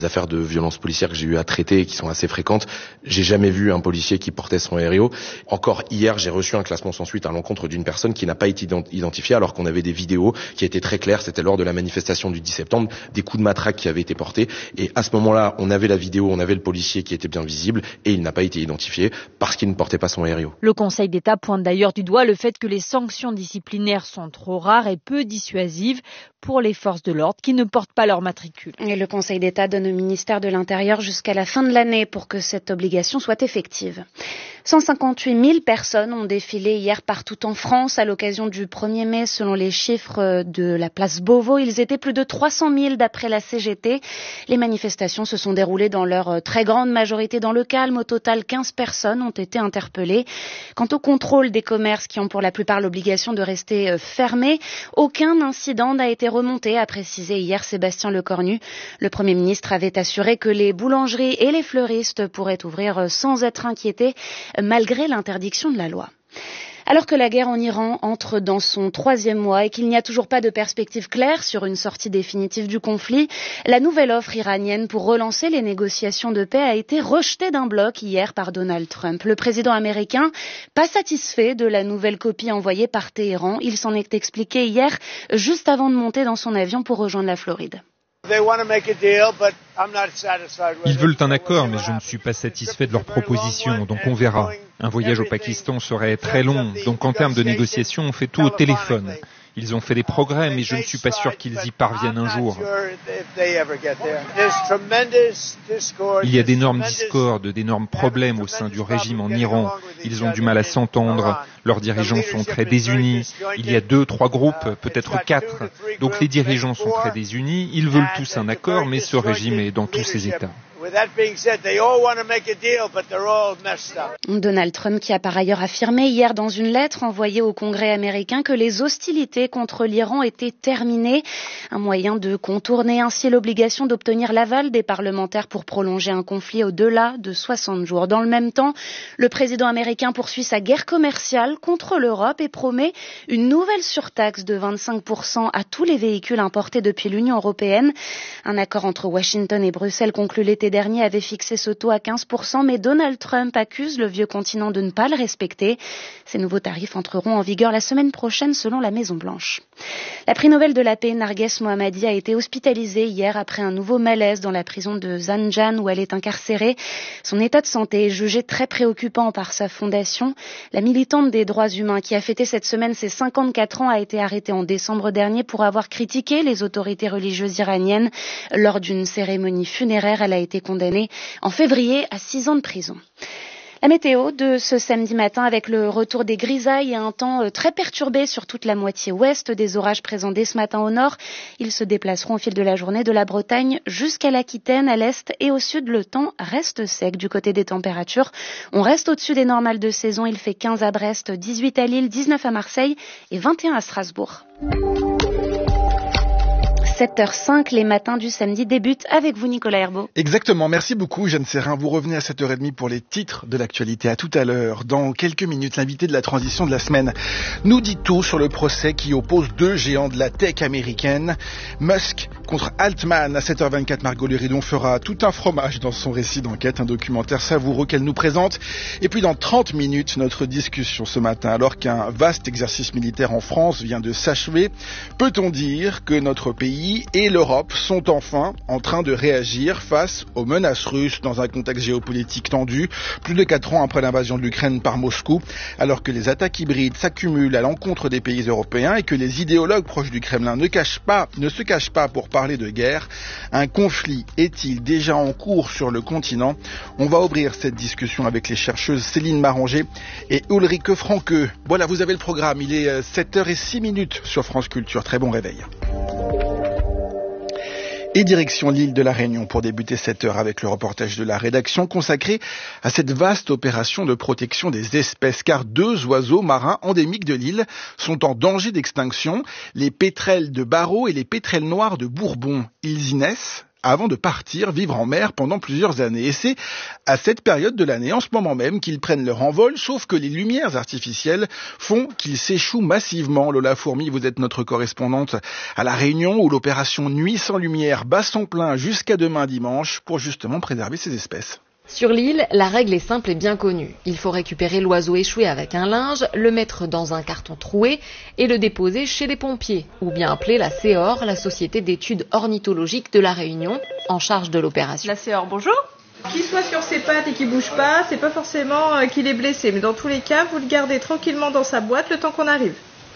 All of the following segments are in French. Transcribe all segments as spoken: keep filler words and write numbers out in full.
Les affaires de violences policières que j'ai eu à traiter et qui sont assez fréquentes, j'ai jamais vu un policier qui portait son R I O. Encore hier, j'ai reçu un classement sans suite à l'encontre d'une personne qui n'a pas été identifiée alors qu'on avait des vidéos qui étaient très claires. C'était lors de la manifestation du dix septembre, des coups de matraque qui avaient été portés. Et à ce moment-là, on avait la vidéo, on avait le policier qui était bien visible et il n'a pas été identifié parce qu'il ne portait pas son R I O. Le Conseil d'État pointe d'ailleurs du doigt le fait que les sanctions disciplinaires sont trop rares et peu dissuasives pour les forces de l'ordre qui ne portent pas leur matricule. Et le Conseil d'État donne au ministère de l'Intérieur jusqu'à la fin de l'année pour que cette obligation soit effective. cent cinquante-huit mille personnes ont défilé hier partout en France à l'occasion du premier mai. Selon les chiffres de la place Beauvau, ils étaient plus de trois cent mille d'après la C G T. Les manifestations se sont déroulées dans leur très grande majorité dans le calme. Au total, quinze personnes ont été interpellées. Quant au contrôle des commerces qui ont pour la plupart l'obligation de rester fermés, aucun incident n'a été remonté, a précisé hier Sébastien Lecornu. Le Premier ministre avait assuré que les boulangeries et les fleuristes pourraient ouvrir sans être inquiétés, malgré l'interdiction de la loi. Alors que la guerre en Iran entre dans son troisième mois et qu'il n'y a toujours pas de perspective claire sur une sortie définitive du conflit, la nouvelle offre iranienne pour relancer les négociations de paix a été rejetée d'un bloc hier par Donald Trump. Le président américain, pas satisfait de la nouvelle copie envoyée par Téhéran, il s'en est expliqué hier, juste avant de monter dans son avion pour rejoindre la Floride. Ils veulent un accord, mais je ne suis pas satisfait de leur proposition, donc on verra. Un voyage au Pakistan serait très long, donc en termes de négociation, on fait tout au téléphone. Ils ont fait des progrès, mais je ne suis pas sûr qu'ils y parviennent un jour. Il y a d'énormes discordes, d'énormes problèmes au sein du régime en Iran. Ils ont du mal à s'entendre, leurs dirigeants sont très désunis. Il y a deux, trois groupes, peut-être quatre. Donc les dirigeants sont très désunis, ils veulent tous un accord, mais ce régime est dans tous ses états. Donald Trump qui a par ailleurs affirmé hier dans une lettre envoyée au Congrès américain que les hostilités contre l'Iran étaient terminées. Un moyen de contourner ainsi l'obligation d'obtenir l'aval des parlementaires pour prolonger un conflit au-delà de soixante jours. Dans le même temps, le président américain poursuit sa guerre commerciale contre l'Europe et promet une nouvelle surtaxe de vingt-cinq pour cent à tous les véhicules importés depuis l'Union européenne. Un accord entre Washington et Bruxelles conclu l'été dernier avait fixé ce taux à quinze pour cent, mais Donald Trump accuse le vieux continent de ne pas le respecter. Ces nouveaux tarifs entreront en vigueur la semaine prochaine selon la Maison-Blanche. La prix Nobel de la paix, Narges Mohammadi, a été hospitalisée hier après un nouveau malaise dans la prison de Zanjan où elle est incarcérée. Son état de santé est jugé très préoccupant par sa fondation. La militante des droits humains qui a fêté cette semaine ses cinquante-quatre ans a été arrêtée en décembre dernier pour avoir critiqué les autorités religieuses iraniennes. Lors d'une cérémonie funéraire, elle a été condamnée en février à six ans de prison. La météo de ce samedi matin avec le retour des grisailles et un temps très perturbé sur toute la moitié ouest, des orages présents dès ce matin au nord. Ils se déplaceront au fil de la journée de la Bretagne jusqu'à l'Aquitaine, à l'est et au sud. Le temps reste sec du côté des températures. On reste au-dessus des normales de saison. Il fait quinze à Brest, dix-huit à Lille, dix-neuf à Marseille et vingt et un à Strasbourg. sept heures cinq, les matins du samedi débutent avec vous, Nicolas Herbeau. Exactement, merci beaucoup, Jeanne Serrin. Vous revenez à sept heures trente pour les titres de l'actualité. À tout à l'heure. Dans quelques minutes, l'invité de la transition de la semaine nous dit tout sur le procès qui oppose deux géants de la tech américaine. Musk contre Altman. À sept heures vingt-quatre, Margot Luridon fera tout un fromage dans son récit d'enquête, un documentaire savoureux qu'elle nous présente. Et puis dans trente minutes, notre discussion ce matin. Alors qu'un vaste exercice militaire en France vient de s'achever, peut-on dire que notre pays et l'Europe sont enfin en train de réagir face aux menaces russes dans un contexte géopolitique tendu, plus de quatre ans après l'invasion de l'Ukraine par Moscou, alors que les attaques hybrides s'accumulent à l'encontre des pays européens et que les idéologues proches du Kremlin ne cachent pas, ne se cachent pas pour parler de guerre. Un conflit est-il déjà en cours sur le continent? On va ouvrir cette discussion avec les chercheuses Céline Maranger et Ulrike Franke. Voilà, vous avez le programme. Il est sept heures six sur France Culture. Très bon réveil. Et direction l'île de la Réunion pour débuter cette heure avec le reportage de la rédaction consacré à cette vaste opération de protection des espèces, car deux oiseaux marins endémiques de l'île sont en danger d'extinction, les pétrels de Barreau et les pétrels noirs de Bourbon. Ils y naissent, avant de partir vivre en mer pendant plusieurs années. Et c'est à cette période de l'année, en ce moment même, qu'ils prennent leur envol, sauf que les lumières artificielles font qu'ils s'échouent massivement. Lola Fourmi, vous êtes notre correspondante à La Réunion, où l'opération Nuit sans lumière bat son plein jusqu'à demain dimanche pour justement préserver ces espèces. Sur l'île, la règle est simple et bien connue. Il faut récupérer l'oiseau échoué avec un linge, le mettre dans un carton troué et le déposer chez les pompiers, ou bien appeler la C O R, la Société d'études ornithologiques de La Réunion, en charge de l'opération. La C O R, bonjour. Qu'il soit sur ses pattes et qu'il bouge pas, c'est pas forcément euh, qu'il est blessé, mais dans tous les cas, vous le gardez tranquillement dans sa boîte le temps qu'on arrive.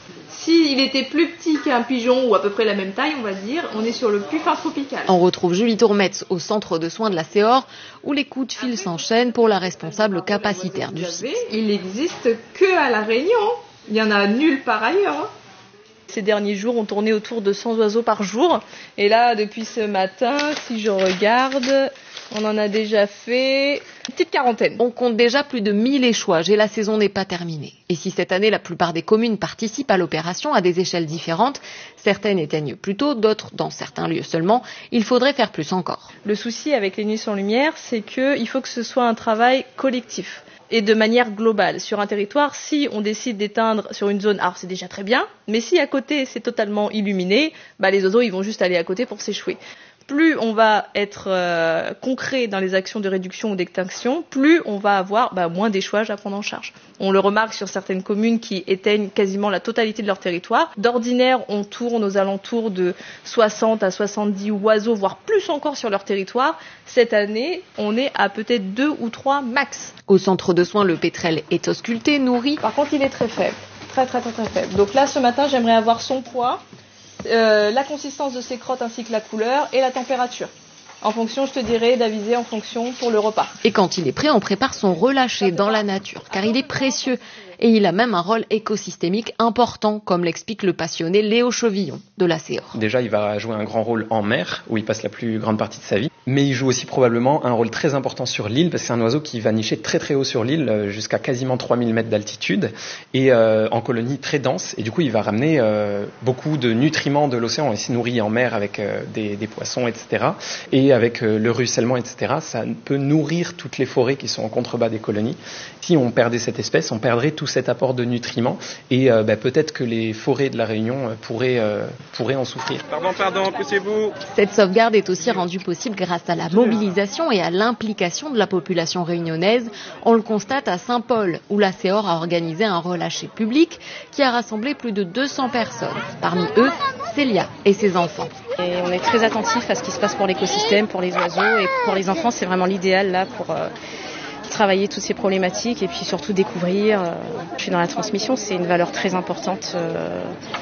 S'il était plus petit qu'un pigeon, ou à peu près la même taille, on va dire, on est sur le puffin tropical. On retrouve Julie Tourmetz au centre de soins de la C O R, où les coups de fil s'enchaînent pour la responsable capacitaire du site. Il n'existe que à La Réunion, il y en a nulle part ailleurs. Ces derniers jours, on tournait autour de cent oiseaux par jour. Et là, depuis ce matin, si je regarde, on en a déjà fait une petite quarantaine. On compte déjà plus de mille échouages et la saison n'est pas terminée. Et si cette année, la plupart des communes participent à l'opération à des échelles différentes, certaines éteignent plus tôt, d'autres dans certains lieux seulement, il faudrait faire plus encore. Le souci avec les nuits sans lumière, c'est qu'il faut que ce soit un travail collectif. Et de manière globale. Sur un territoire, si on décide d'éteindre sur une zone, alors c'est déjà très bien, mais si à côté c'est totalement illuminé, bah les oiseaux ils vont juste aller à côté pour s'échouer. Plus on va être euh, concret dans les actions de réduction ou d'extinction, plus on va avoir bah, moins d'échouages à prendre en charge. On le remarque sur certaines communes qui éteignent quasiment la totalité de leur territoire. D'ordinaire, on tourne aux alentours de soixante à soixante-dix oiseaux, voire plus encore sur leur territoire. Cette année, on est à peut-être deux ou trois max. Au centre de soins, le pétrel est ausculté, nourri. Par contre, il est très faible. Très, très, très, très faible. Donc là, ce matin, j'aimerais avoir son poids, euh, la consistance de ses crottes ainsi que la couleur et la température. En fonction, je te dirais, d'aviser en fonction pour le repas. Et quand il est prêt, on prépare son relâché dans la nature, car il est précieux. Et il a même un rôle écosystémique important, comme l'explique le passionné Léo Chevillon de la C O R. Déjà, il va jouer un grand rôle en mer, où il passe la plus grande partie de sa vie. Mais il joue aussi probablement un rôle très important sur l'île, parce que c'est un oiseau qui va nicher très très haut sur l'île, jusqu'à quasiment trois mille mètres d'altitude, et euh, en colonie très dense. Et du coup, il va ramener euh, beaucoup de nutriments de l'océan. Il se nourrit en mer avec euh, des, des poissons, et cetera. Et avec euh, le ruissellement, et cetera, ça peut nourrir toutes les forêts qui sont en contrebas des colonies. Si on perdait cette espèce, on perdrait tout cet apport de nutriments, et euh, bah, peut-être que les forêts de La Réunion euh, pourraient, euh, pourraient en souffrir. Pardon, pardon, poussez-vous. Cette sauvegarde est aussi rendue possible grâce à la mobilisation et à l'implication de la population réunionnaise. On le constate à Saint-Paul, où la C O R a organisé un relâché public qui a rassemblé plus de deux cents personnes. Parmi eux, Célia et ses enfants. Et on est très attentifs à ce qui se passe pour l'écosystème, pour les oiseaux, et pour les enfants, c'est vraiment l'idéal là pour euh, travailler toutes ces problématiques et puis surtout découvrir. Euh, je suis dans la transmission, c'est une valeur très importante. Euh,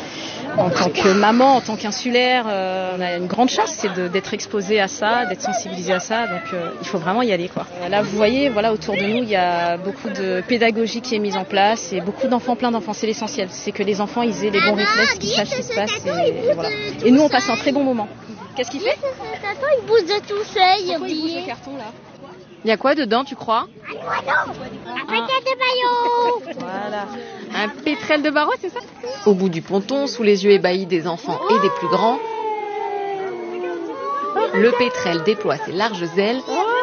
En tant que maman, en tant qu'insulaire, euh, on a une grande chance, c'est de, d'être exposé à ça, d'être sensibilisé à ça. Donc, euh, il faut vraiment y aller, quoi. Là, vous voyez, voilà, autour de nous, il y a beaucoup de pédagogie qui est mise en place et beaucoup d'enfants, plein d'enfants. C'est l'essentiel. C'est que les enfants, ils aient les bons réflexes, qu'ils sachent ce qui se passe. Et, et voilà. Et nous, on passe un très bon moment. Qu'est-ce qu'il fait? Attends, il bouge de tout seul. Il bouge le carton, là. Il y a quoi dedans, tu crois? Un pétrel de barreaux. Voilà. Un pétrel de barreaux, c'est ça? Au bout du ponton, sous les yeux ébahis des enfants et des plus grands, le pétrel déploie ses larges ailes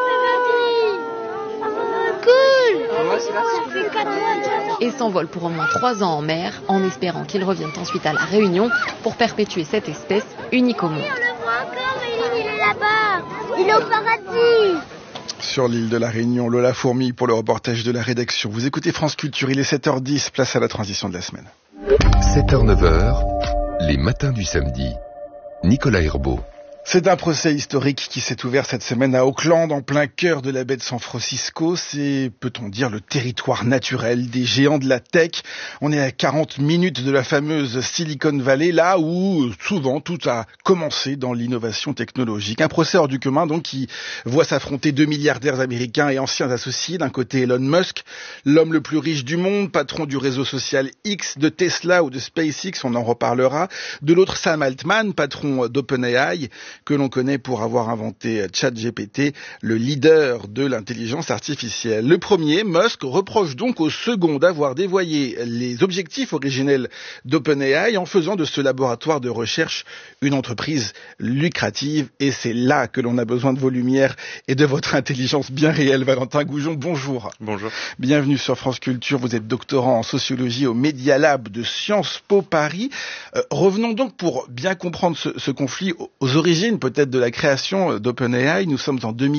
et s'envole pour au moins trois ans en mer, en espérant qu'il revienne ensuite à La Réunion pour perpétuer cette espèce unique au monde. On le voit encore, il est là-bas. Il est au paradis. Sur l'île de La Réunion, Lola Fourmi pour le reportage de la rédaction. Vous écoutez France Culture, il est sept heures dix, place à la transition de la semaine. sept heures neuf heures, les matins du samedi. Nicolas Herbeau. C'est un procès historique qui s'est ouvert cette semaine à Auckland, en plein cœur de la baie de San Francisco. C'est, peut-on dire, le territoire naturel des géants de la tech. On est à quarante minutes de la fameuse Silicon Valley, là où souvent tout a commencé dans l'innovation technologique. Un procès hors du commun, donc, qui voit s'affronter deux milliardaires américains et anciens associés. D'un côté, Elon Musk, l'homme le plus riche du monde, patron du réseau social X, de Tesla ou de SpaceX, on en reparlera. De l'autre, Sam Altman, patron d'OpenAI. que l'on connaît pour avoir inventé ChatGPT, le leader de l'intelligence artificielle. Le premier, Musk, reproche donc au second d'avoir dévoyé les objectifs originels d'OpenAI en faisant de ce laboratoire de recherche une entreprise lucrative. Et c'est là que l'on a besoin de vos lumières et de votre intelligence bien réelle. Valentin Goujon, bonjour. Bonjour. Bienvenue sur France Culture. Vous êtes doctorant en sociologie au Media Lab de Sciences Po Paris. Euh, revenons donc pour bien comprendre ce, ce conflit aux origines peut-être de la création d'OpenAI. Nous sommes en deux mille